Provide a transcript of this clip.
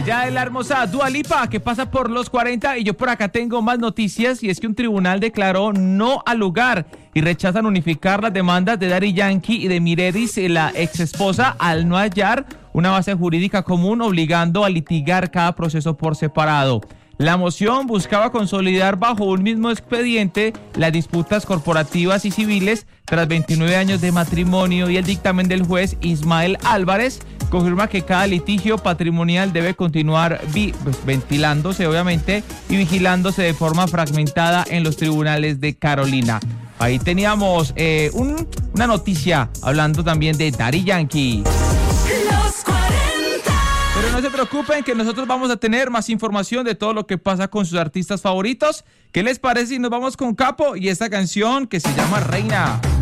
Ya de la hermosa Dua Lipa, que pasa por los 40, y yo por acá tengo más noticias, y es que un tribunal declaró no al lugar y rechazan unificar las demandas de Daddy Yankee y de Miredis, la ex esposa, al no hallar una base jurídica común obligando a litigar cada proceso por separado. La moción buscaba consolidar bajo un mismo expediente las disputas corporativas y civiles tras 29 años de matrimonio, y el dictamen del juez Ismael Álvarez confirma que cada litigio patrimonial debe continuar ventilándose, obviamente, y vigilándose de forma fragmentada en los tribunales de Carolina. Ahí teníamos una noticia hablando también de Daddy Yankee. Pero no se preocupen, que nosotros vamos a tener más información de todo lo que pasa con sus artistas favoritos. ¿Qué les parece si nos vamos con Capo y esta canción que se llama Reina?